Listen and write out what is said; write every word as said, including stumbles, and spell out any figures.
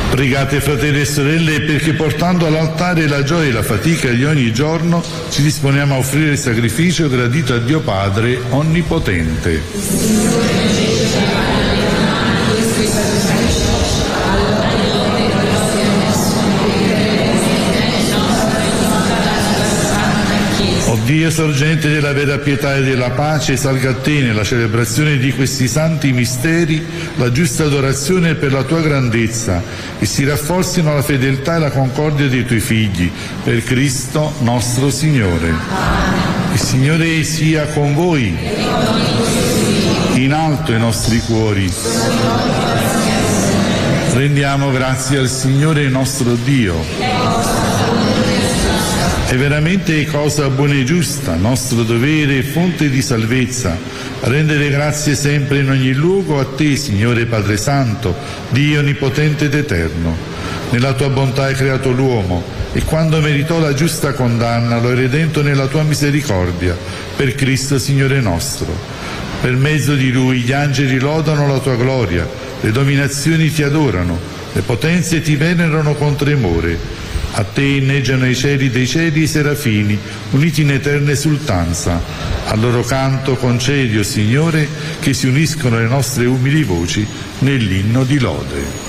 Pregate, fratelli e sorelle, perché portando all'altare la gioia e la fatica di ogni giorno ci disponiamo a offrire il sacrificio gradito a Dio Padre Onnipotente. O Dio, sorgente della vera pietà e della pace, salga a te nella celebrazione di questi santi misteri la giusta adorazione per la tua grandezza e si rafforzino la fedeltà e la concordia dei tuoi figli, per Cristo nostro Signore. Il Signore sia con voi. In alto i nostri cuori. Rendiamo grazie al Signore nostro Dio. È veramente cosa buona e giusta, nostro dovere e fonte di salvezza, rendere grazie sempre in ogni luogo a te, Signore Padre Santo, Dio Onnipotente ed Eterno. Nella tua bontà hai creato l'uomo e quando meritò la giusta condanna lo hai redento nella tua misericordia, per Cristo Signore nostro. Per mezzo di Lui gli angeli lodano la tua gloria, le dominazioni ti adorano, le potenze ti venerano con tremore. A te inneggiano i cieli dei cieli e i serafini, uniti in eterna esultanza. Al loro canto concedi, o Signore, che si uniscono le nostre umili voci nell'inno di lode.